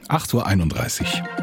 8:31 Uhr.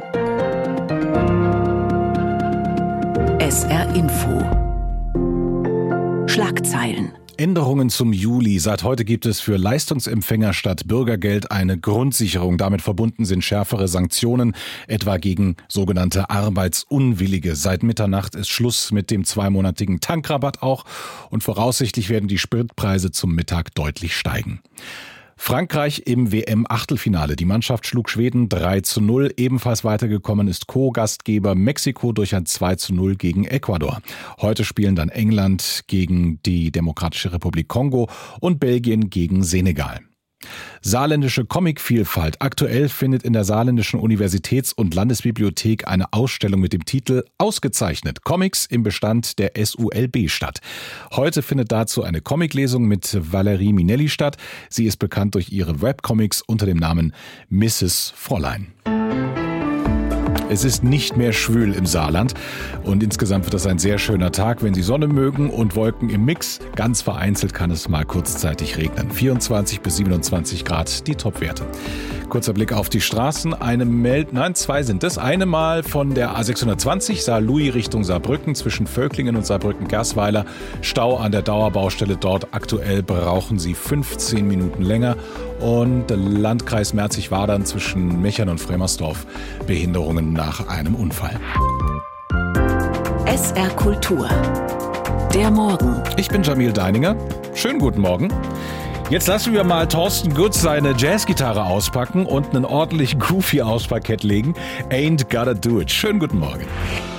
SR Info. Schlagzeilen. Änderungen zum Juli. Seit heute gibt es für Leistungsempfänger statt Bürgergeld eine Grundsicherung. Damit verbunden sind schärfere Sanktionen, etwa gegen sogenannte Arbeitsunwillige. Seit Mitternacht ist Schluss mit dem 2-monatigen Tankrabatt auch und voraussichtlich werden die Spritpreise zum Mittag deutlich steigen. Frankreich im WM-Achtelfinale. Die Mannschaft schlug Schweden 3:0. Ebenfalls weitergekommen ist Co-Gastgeber Mexiko durch ein 2:0 gegen Ecuador. Heute spielen dann England gegen die Demokratische Republik Kongo und Belgien gegen Senegal. Saarländische Comicvielfalt. Aktuell findet in der Saarländischen Universitäts- und Landesbibliothek eine Ausstellung mit dem Titel Ausgezeichnet. Comics im Bestand der SULB statt. Heute findet dazu eine Comiclesung mit Valerie Minelli statt. Sie ist bekannt durch ihre Webcomics unter dem Namen Mrs. Fräulein. Es ist nicht mehr schwül im Saarland und insgesamt wird das ein sehr schöner Tag, wenn Sie Sonne mögen und Wolken im Mix. Ganz vereinzelt kann es mal kurzzeitig regnen. 24 bis 27 Grad die Topwerte. Kurzer Blick auf die Straßen. Zwei sind es. Eine mal von der A620 Saarlouis Richtung Saarbrücken zwischen Völklingen und Saarbrücken-Gersweiler. Stau an der Dauerbaustelle dort. Aktuell brauchen Sie 15 Minuten länger. Und Landkreis Merzig-Wadern zwischen Mechern und Fremersdorf. Behinderungen nach einem Unfall. SR Kultur. Der Morgen. Ich bin Jamil Deininger. Schönen guten Morgen. Jetzt lassen wir mal Thorsten Gutz seine Jazzgitarre auspacken und einen ordentlichen Groovy aufs Parkett legen. Ain't Gotta Do It. Schönen guten Morgen.